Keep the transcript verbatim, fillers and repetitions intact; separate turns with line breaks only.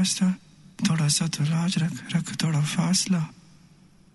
रास्ता, थोड़ा सा तो लाज रख, रख थोड़ा फासला.